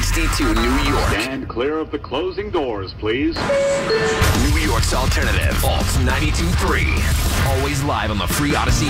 62 New York. Stand clear of the closing doors, please. New York's alternative. Alt 92.3. Always live on the free Odyssey